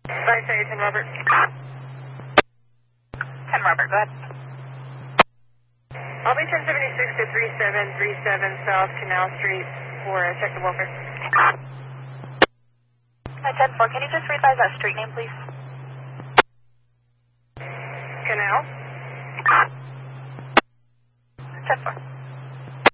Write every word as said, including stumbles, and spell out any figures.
Sorry, sorry, ten Robert. ten Robert, go ahead. I'll be ten seventy-six to three seven three seven South Canal Street for a check the welfare. At ten four, can you just revise that street name, please? Canal?